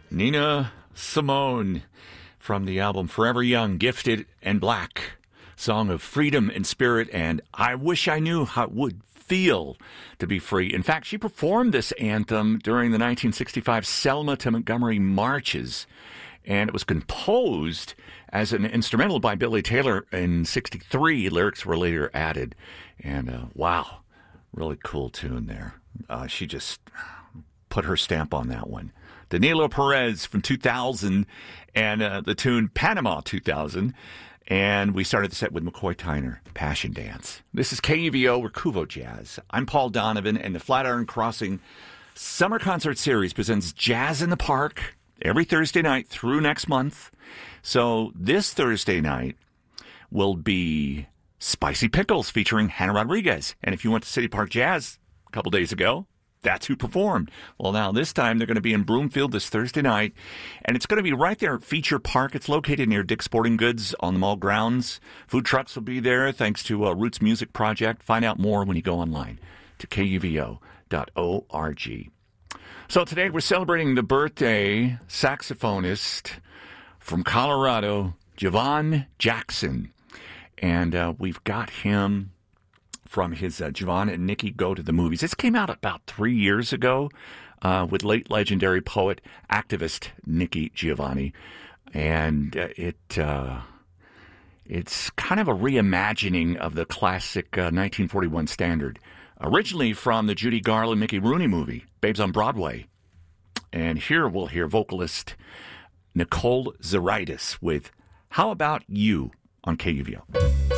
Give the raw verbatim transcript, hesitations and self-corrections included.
Nina Simone from the album Forever Young, Gifted and Black, song of freedom and spirit, and I wish I knew how it would feel to be free. In fact, she performed this anthem during the nineteen sixty-five Selma to Montgomery marches, and it was composed as an instrumental by Billy Taylor in sixty-three. Lyrics were later added, and uh, wow, really cool tune there. Uh, she just put her stamp on that one. Danilo Perez from two thousand, and uh, the tune Panama two thousand. And we started the set with McCoy Tyner, Passion Dance. This is K U V O, Recuvo Jazz. I'm Paul Donovan, and the Flatiron Crossing Summer Concert Series presents Jazz in the Park every Thursday night through next month. So this Thursday night will be Spicy Pickles featuring Hannah Rodriguez. And if you went to City Park Jazz a couple days ago, that's who performed. Well, now this time they're going to be in Broomfield this Thursday night, and it's going to be right there at Feature Park. It's located near Dick's Sporting Goods on the mall grounds. Food trucks will be there thanks to uh, Roots Music Project. Find out more when you go online to K U V O dot org. So today we're celebrating the birthday saxophonist from Colorado, Javon Jackson, and uh, we've got him from his uh, Javon and Nikki Go to the Movies. This came out about three years ago uh, with late legendary poet, activist Nikki Giovanni. And uh, it uh, it's kind of a reimagining of the classic uh, nineteen forty-one standard, originally from the Judy Garland, Mickey Rooney movie, Babes on Broadway. And here we'll hear vocalist Nicole Zaritis with How About You on K U V O.